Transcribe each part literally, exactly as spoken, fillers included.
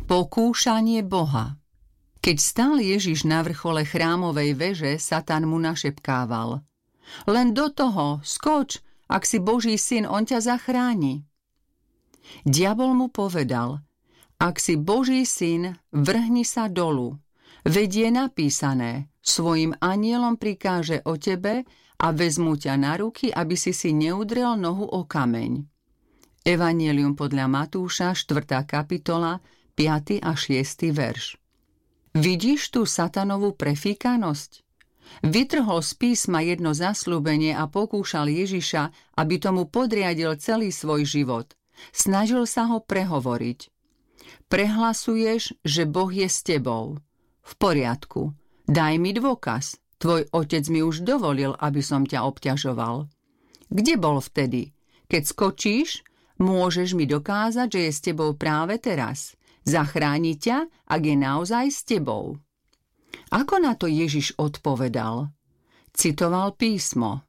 Pokúšanie Boha. Keď stál Ježiš na vrchole chrámovej veže, Satan mu našepkával: Len do toho, skoč, ak si Boží syn, on ťa zachráni. Diabol mu povedal: Ak si Boží syn, vrhni sa dolu. Veď je napísané, svojim anielom prikáže o tebe a vezmu ťa na ruky, aby si si neudrel nohu o kameň. Evanjelium podľa Matúša, štvrtá kapitola, piaty a šiesty verš. Vidíš tu satanovú prefíkanosť? Vytrhol z písma jedno zasľúbenie a pokúšal Ježiša, aby tomu podriadil celý svoj život. Snažil sa ho prehovoriť. Prehlasuješ, že Boh je s tebou. V poriadku, daj mi dôkaz. Tvoj otec mi už dovolil, aby som ťa obťažoval. Kde bol vtedy? Keď skočíš, môžeš mi dokázať, že je s tebou práve teraz. Zachráni ťa, ak je naozaj s tebou. Ako na to Ježiš odpovedal? Citoval písmo.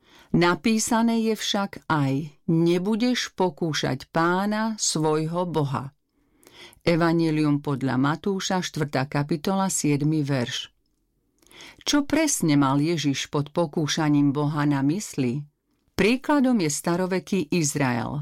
Napísané je však aj: nebudeš pokúšať Pána svojho Boha. Evanjelium podľa Matúša, štvrtá kapitola, siedmy verš. Čo presne mal Ježiš pod pokúšaním Boha na mysli? Príkladom je staroveký Izrael.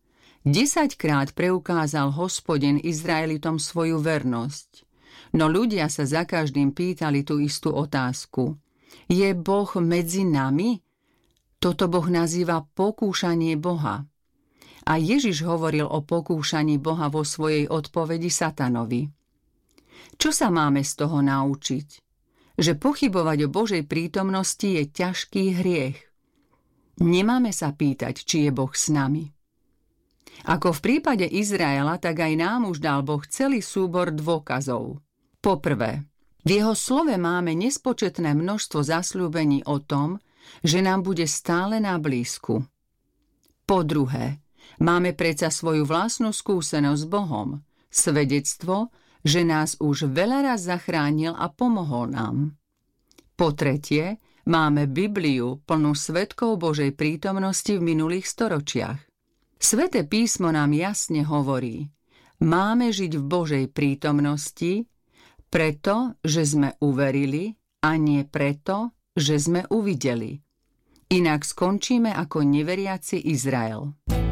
Desaťkrát preukázal Hospodin Izraelitom svoju vernosť. No ľudia sa za každým pýtali tú istú otázku. Je Boh medzi nami? Toto Boh nazýva pokúšanie Boha. A Ježiš hovoril o pokúšaní Boha vo svojej odpovedi Satanovi. Čo sa máme z toho naučiť? Že pochybovať o Božej prítomnosti je ťažký hriech. Nemáme sa pýtať, či je Boh s nami. Ako v prípade Izraela, tak aj nám už dal Boh celý súbor dôkazov. Poprvé, v jeho slove máme nespočetné množstvo zasľúbení o tom, že nám bude stále na blízku. Po druhé, máme predsa svoju vlastnú skúsenosť s Bohom, svedectvo, že nás už veľa raz zachránil a pomohol nám. Po tretie, máme Bibliu plnú svedkov Božej prítomnosti v minulých storočiach. Sväté písmo nám jasne hovorí: máme žiť v Božej prítomnosti, preto, že sme uverili, a nie preto, že sme uvideli. Inak skončíme ako neveriaci Izrael.